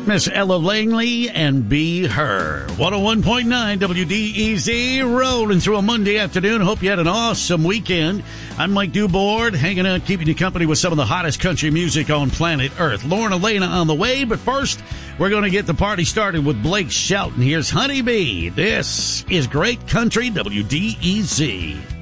Miss Ella Langley and Be Her. 101.9 WDEZ, rolling through a Monday afternoon. Hope you had an awesome weekend. I'm Mike Dubord, hanging out, keeping you company with some of the hottest country music on planet Earth. Lauren Elena on the way, but first, we're going to get the party started with Blake Shelton. Here's Honeybee. This is Great Country WDEZ.